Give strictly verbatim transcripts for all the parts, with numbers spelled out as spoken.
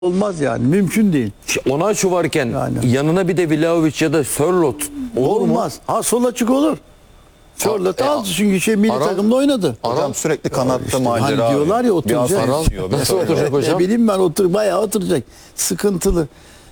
Olmaz yani. Mümkün değil. Onaçu varken Yani. yanına bir de Vlahovic ya da Sörloth olur mu? Olmaz. Ha sol açık olur. Sörloth e, aldı çünkü şey milli Aral- takımda oynadı. Hocam sürekli kanatta İşte macera. hani diyorlar ya oturacak. Biraz Aral istiyor, nasıl biraz- oturacak hocam? Ne bileyim ben otur bayağı oturacak. Sıkıntılı.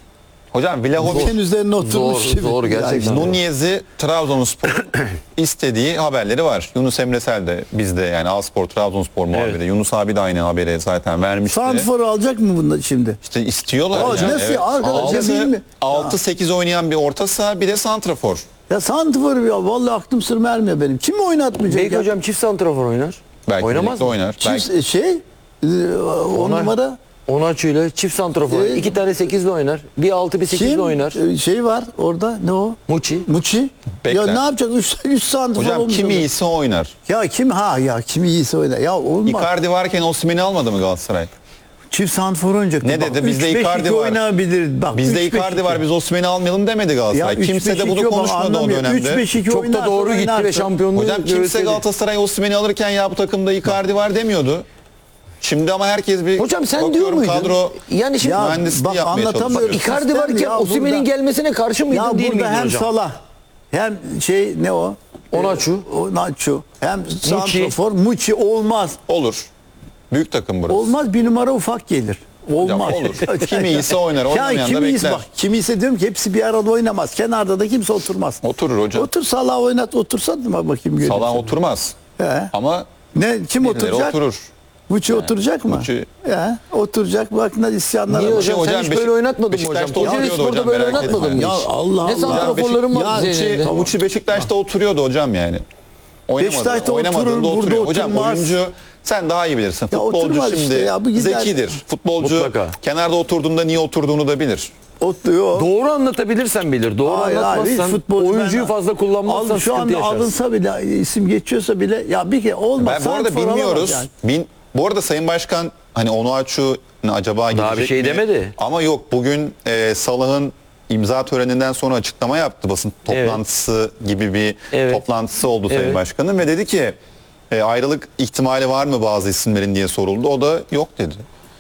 Hocam Vlahovic Sen üzerine oturmuş Zor, gibi. zor gerçekten. Yani Nunez'i Trabzonspor'un istediği haberleri var. Yunus Emresel de bizde yani Alspor Trabzonspor muhabiri. Evet. Yunus abi de aynı haberi zaten vermişti. Santrfor alacak mı bunda şimdi? İşte istiyorlar Aa, yani. nasıl ya? Arkadaş, ya değil mi? altı sekiz oynayan bir orta saha bir de santrafor. Ya Santrfor ya vallahi aklım sır ermiyor benim. Kim oynatmayacak Belki ya? hocam çift santrafor oynar. Belki Oynamaz birlikte mı? oynar. Belki Çift, şey e, on Ona- numara Onaçu ile çift santrafor. Ee, İki tane sekizle oynar. Bir altı bir sekizle kim? oynar. E, Şey var orada ne o? Muçi. Muçi. Bekler. Ya ne yapacak? Üç, üç santrfor hocam olmuş kim orada. iyisi oynar. Ya kim ha ya kim iyiyse oynar. Ya olmaz. Icardi varken Osimhen'i almadı mı Galatasaray? Çift santrfor oynayacak. Ne dedi? Bizde üç beş Icardi iki var. oynayabilir. Bak, Bizde üç beş Icardi var, biz Osimhen'i almayalım demedi Galatasaray. üç Kimse beş de bunu iki konuşmadı o anlamıyor. dönemde. üç beş iki Çok da oynarsa doğru gitti ve oynarsın. şampiyonluğu Hocam kimse gösterdi. Galatasaray Osimhen'i alırken ya bu takımda Icardi var demiyordu. Şimdi ama herkes bir Hocam sen diyor bakıyorum muydun? kadro Yani şimdi Ya mühendisliği bak yapmaya anlatamıyorum. çalışıyor. Icardi Sistem varken ya Osimhen'in burada- gelmesine karşı mıydın Ya değil burada miydin hem hocam? Salah hem şey ne o? Onaçu. Ee, Onaçu. Hem santrfor Muçi olmaz. Olur. Büyük takım burası. Olmaz bir numara ufak gelir. Hocam Olmaz. olur. Kim iyiyse oynar, oynamayan ya da kim iyiyse bekler. bak. Kim iyiyse diyorum ki hepsi bir arada oynamaz. Kenarda da kimse oturmaz. Oturur hocam. Otur Salah oynat otursan mı bakayım göreyim. Salah seni. oturmaz. He. Ama Ne kim birileri oturacak? oturur. Muçi oturacak mı? Muçi- He, oturacak. Bak ne isyanlar Niye var. hocam, hocam, sen hiç Beşik- böyle oynatmadın mı hocam? Beşiktaş'ta Kocaeli oturuyordu Spor'da hocam, böyle merak oynatmadın etme. mı Ya hiç? Allah Ne Allah. santraforların Ya var Beşik- üzerinde? ya Muçi Beşiktaş'ta oturuyordu hocam yani. Oynamadı. Beşiktaş'ta Oynamadığında oturur, burada oturuyor. Hocam oturmaz. oyuncu sen daha iyi bilirsin. Ya Futbolcu oturmaz şimdi işte ya, bu gider- zekidir. Futbolcu Mutlaka. kenarda oturduğunda niye oturduğunu da bilir. Oturuyor. Doğru anlatabilirsen bilir. Doğru Hayır, hayır, hiç anlatmazsan, futbolcu oyuncuyu ben- fazla kullanmazsan Al, şu sıkıntı anda yaşarsın. alınsa bile isim geçiyorsa bile ya bir kere olmaz. Ben bu arada santrfor bilmiyoruz. alamaz yani. Bin, bu arada Sayın Başkan hani Onuachu acaba Daha gidecek bir şey mi? demedi. Ama yok bugün e, Salah'ın imza töreninden sonra açıklama yaptı, basın toplantısı gibi bir Evet. toplantısı oldu Sayın Evet. Başkan'ın ve dedi ki e, ayrılık ihtimali var mı bazı isimlerin diye soruldu. O da yok dedi.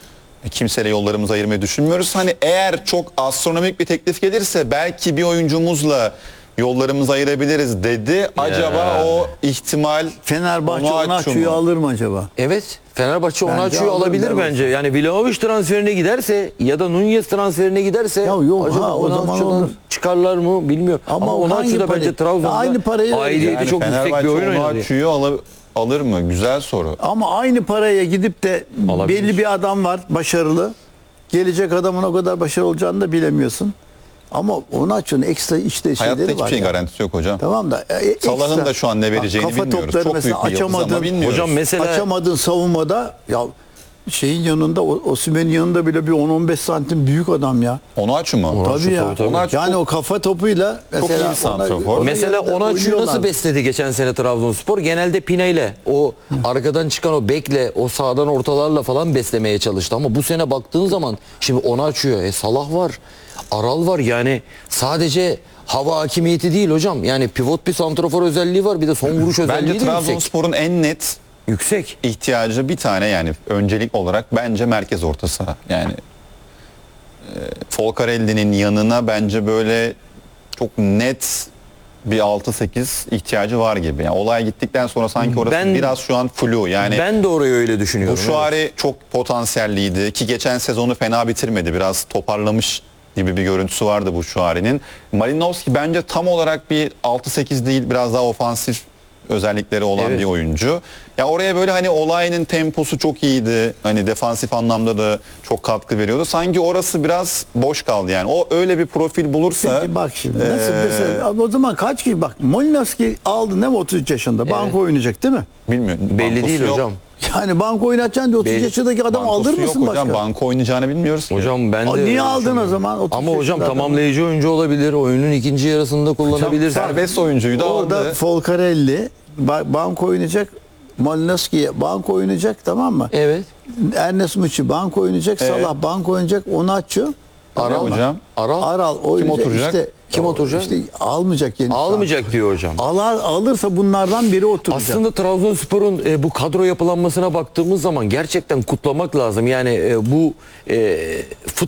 E, Kimseyle yollarımızı ayırmayı düşünmüyoruz. Hani eğer çok astronomik bir teklif gelirse belki bir oyuncumuzla yollarımızı ayırabiliriz dedi. Acaba o ihtimal Fenerbahçe Onuachu Onaçu'yu mu? alır mı acaba? Evet. Fenerbahçe Bence Onaçu'yu alır alabilir der bence. Yani Vlahovic transferine giderse ya da Nunez transferine giderse Ya yok, acaba ha, o zaman Onaçu'dan olur. çıkarlar mı bilmiyorum. Ama Ama, o hangi Onaçu da parayı- bence Trabzon'da aynı parayı verir. aidiyeti Yani çok yüksek bir Fenerbahçe oyun oynadı. Onuachu'yu alır, alır mı? Güzel soru. Ama aynı paraya gidip de Alabilir. belli bir adam var başarılı. Gelecek adamın o kadar başarılı olacağını da bilemiyorsun. Ama Onaçu'nun ekstra işte Hayatta şeyleri hiçbir var. şeyin ya. garantisi yok hocam. Tamam da e, Salah'ın ekstra- da şu an ne vereceğini Bak, kafa bilmiyoruz. topları Çok mesela büyük bir yıldız ama açamadın. bilmiyoruz. Hocam mesela Açamadığın savunmada ya şeyin yanında o- Osimhen'in yanında bile bir on on beş santim büyük adam ya. Onuachu mu? Tabii ya. tabii, tabii. Onaçu yani çok- o kafa topuyla mesela iyi ona- santrafor. ona Mesela göre de Onaçu'yu oynuyorlar. nasıl besledi geçen sene Trabzonspor? Genelde Pina ile o arkadan çıkan o bekle, o sağdan ortalarla falan beslemeye çalıştı. Ama bu sene baktığın zaman şimdi Onaçu'ya e, Salah var, Aral var. Yani sadece hava hakimiyeti değil hocam. Yani pivot bir santrafor özelliği var. Bir de son vuruş özelliği Bence de yüksek. Trabzonspor'un en net Yüksek. ihtiyacı bir tane yani öncelik olarak bence merkez orta saha. Yani e, Folcarelli'nin yanına bence böyle çok net bir altı sekiz ihtiyacı var gibi. Yani olay gittikten sonra sanki orası Ben- biraz şu an flu. Yani Ben de orayı öyle düşünüyorum. bu Şuari çok potansiyelliydi ki geçen sezonu fena bitirmedi. Biraz toparlamış gibi bir görüntüsü vardı bu Şuari'nin. Malinowski bence tam olarak bir altı sekiz değil, biraz daha ofansif özellikleri olan Evet. bir oyuncu. Ya oraya böyle hani olayının temposu çok iyiydi. Hani defansif anlamda da çok katkı veriyordu. Sanki orası biraz boş kaldı yani. O öyle bir profil bulursa Peki bak şimdi nasıl eee, mesela o zaman kaç kişi bak Molinowski aldı ne mi otuz üç yaşında banko oynayacak değil mi? bilmiyorum. Belli Bankosu değil yok. hocam. Yani banko oynatacaksın diye otuz Belli. yaşındaki adamı Bankosu alır yok mısın hocam. başka? Banko oynayacağını bilmiyoruz ki. Hocam ben de Aa, öyle niye aldın düşünüyorum. o zaman? otuz Ama hocam yaşında adam. tamamlayıcı oyuncu olabilir. Oyunun ikinci yarısında kullanabilir. Serbest oyuncuyu da Orada aldı. Folcarelli ba- banko oynayacak. Molinowski banko oynayacak tamam mı? Evet. Ernest Muçi banko oynayacak. Evet. Salah banko oynayacak. Onaçu Aral hocam. Aral. Aral oynayacak. oturacak? İşte Kim oturacak? İşte almayacak yeni. Almayacak diyor hocam. Alar, alırsa bunlardan biri oturacak. Aslında Trabzonspor'un e, bu kadro yapılanmasına baktığımız zaman gerçekten kutlamak lazım. Yani e, bu e, futbol